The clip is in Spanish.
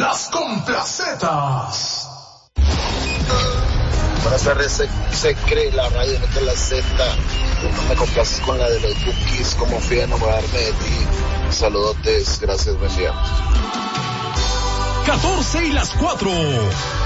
Las Complacetas. Buenas tardes, se cree la radio de la Z. No me complaces con la de los Bookies, como fui a enamorarme de ti. Saludotes, gracias, buen día. 14 y las 4.